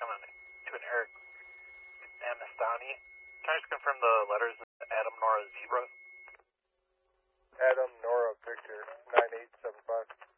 coming to an Eric Anastani. Can I just confirm the letters? Adam Nora Zebra. Adam Nora Victor 9875.